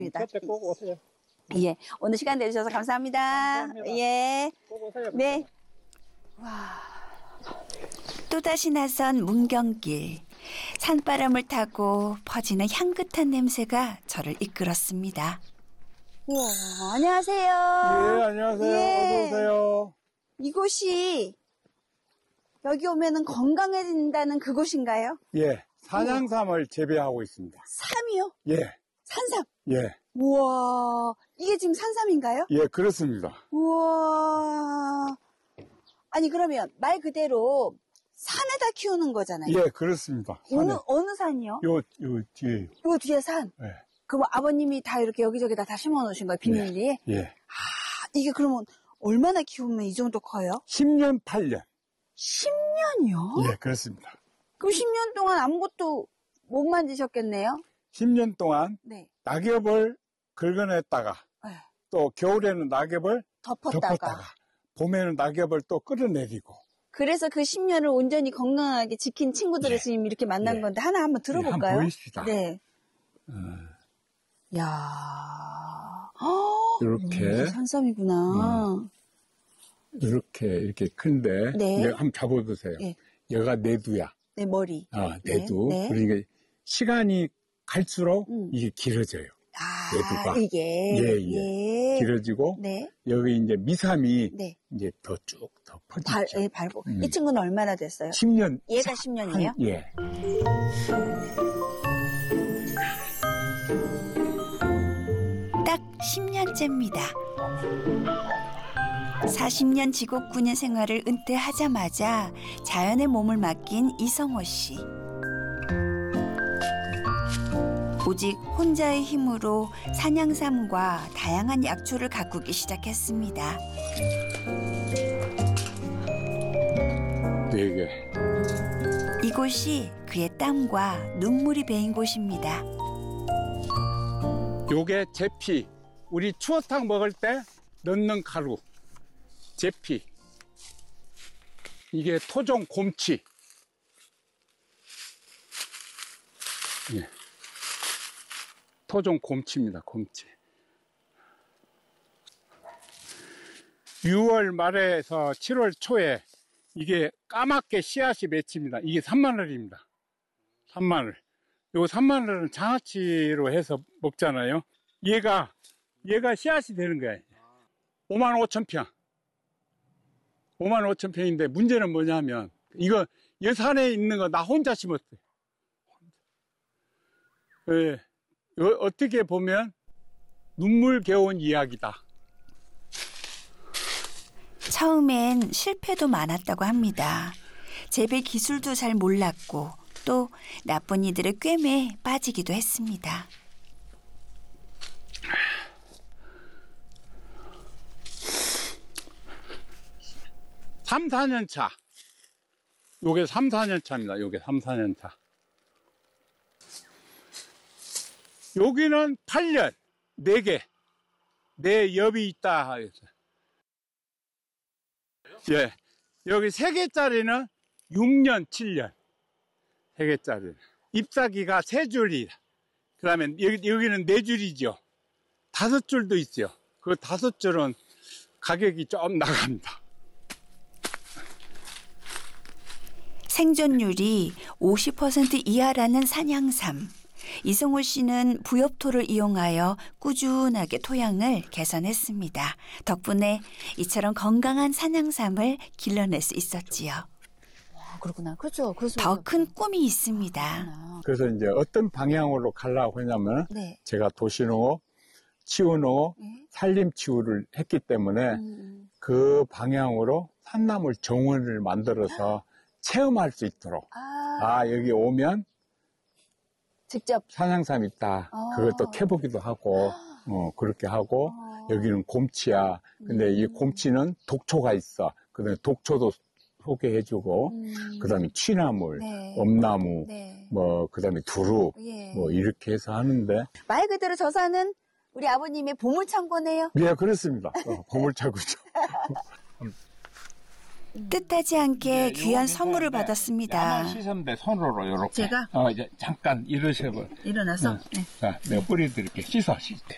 그때 꼭 오세요. 예, 오늘 시간 내주셔서 감사합니다. 감사합니다. 예, 꼭 오세요. 네. 또다시 나선 문경길. 산바람을 타고 퍼지는 향긋한 냄새가 저를 이끌었습니다. 우와, 안녕하세요. 예, 안녕하세요. 예. 어서 오세요. 이곳이 여기 오면은 건강해진다는 그곳인가요? 예, 산양삼을 재배하고 있습니다. 삼이요? 예, 산삼. 예, 우와, 이게 지금 산삼인가요? 예, 그렇습니다. 우와. 아니 그러면 말 그대로 산에다 키우는 거잖아요. 예, 그렇습니다. 산에. 어느 산이요? 요 뒤에. 요 뒤에 산. 예, 그럼 아버님이 다 이렇게 여기저기다 다 심어 놓으신 거예요, 비닐리에? 예. 아, 이게 그러면 얼마나 키우면 이 정도 커요? 10년, 8년. 10년이요? 예, 그렇습니다. 그럼 10년 동안 아무것도 못 만드셨겠네요? 10년 동안 네. 낙엽을 긁어냈다가 네. 또 겨울에는 낙엽을 덮었다가. 덮었다가 봄에는 낙엽을 또 끌어내리고. 그래서 그 10년을 온전히 건강하게 지킨 친구들을 예. 지금 이렇게 만난 예. 건데 하나 한번 들어볼까요? 한번 보이시다. 네. 야, 이렇게. 산삼이구나. 이렇게 큰데. 네. 이제 한번 잡아보세요. 예. 얘가 내두야. 네, 머리. 아, 내두. 네. 그러니까 시간이 갈수록 이게 길어져요. 아, 내두가. 이게. 예. 길어지고. 네. 여기 이제 미삼이 네. 이제 더 퍼지죠. 밟고. 이 친구는 얼마나 됐어요? 10년. 얘가 10년이에요? 예. 딱 10년째입니다. 40년 직업군인 생활을 은퇴하자마자 자연의 몸을 맡긴 이성호 씨. 오직 혼자의 힘으로 산양삼과 다양한 약초를 가꾸기 시작했습니다. 4개. 이곳이 그의 땀과 눈물이 배인 곳입니다. 요게 제피. 우리 추어탕 먹을 때 넣는 가루. 제피. 이게 토종 곰치. 예. 토종 곰치입니다. 곰치. 6월 말에서 7월 초에 이게 까맣게 씨앗이 맺힙니다. 이게 산마늘입니다. 산마늘. 요 산마늘은 장아찌로 해서 먹잖아요. 얘가 씨앗이 되는 거예요. 55,000평. 55,000평인데 문제는 뭐냐면 이거 이 산에 있는 거 나 혼자 심었어요. 예. 어떻게 보면 눈물겨운 이야기다. 처음엔 실패도 많았다고 합니다. 재배 기술도 잘 몰랐고 또 나쁜 이들의 꿰매에 빠지기도 했습니다. 3, 4년 차. 요게 3, 4년 차입니다. 요게 3, 4년 차. 여기는 8년, 4개. 네 엽이 있다. 예. 여기 3개짜리는 6년, 7년. 3개짜리. 잎사귀가 3줄이. 그 다음에 여기는 4줄이죠. 5줄도 있죠. 그 5줄은 가격이 좀 나갑니다. 생존율이 50% 이하라는 산양삼. 이성호 씨는 부엽토를 이용하여 꾸준하게 토양을 개선했습니다. 덕분에 이처럼 건강한 산양삼을 길러낼 수 있었지요. 아, 그렇구나. 그렇죠. 더 큰 꿈이 있습니다. 그래서 이제 어떤 방향으로 가려고 하냐면 네. 제가 도시농업, 치유농업, 네. 산림치유를 했기 때문에 그 방향으로 산나물 정원을 만들어서 체험할 수 있도록 여기 오면 직접. 산양삼 있다. 그것도 캐보기도 하고 그렇게 하고 여기는 곰치야. 근데 이 곰치는 독초가 있어. 그다음에 독초도 소개해주고 그다음에 취나물, 네. 엄나무, 네. 뭐 그다음에 두루, 예. 뭐 이렇게 해서 하는데 말 그대로 저 산은 우리 아버님의 보물창고네요. 예, 그렇습니다. 보물차고죠. 뜻하지 않게 귀한 선물을 받았습니다. 씻으면 돼, 손으로 이렇게. 제가? 이제 잠깐 이러셔봐. 일어나서. 네. 자, 내가 뿌려드릴게. 씻을 때.